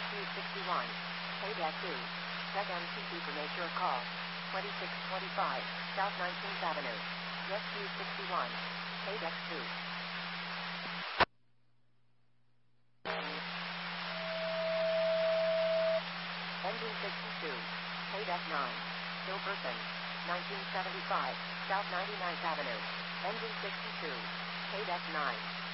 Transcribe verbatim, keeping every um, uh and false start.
Rescue sixty-one. Paydeck two. Check M T C for nature call. twenty-six twenty-five, South nineteenth Avenue. Rescue sixty-one. Paydeck two. Engine sixty-two. Paydeck nine. Still person. nineteen seventy-five, South ninety-ninth Avenue. Engine sixty-two. Paydeck nine.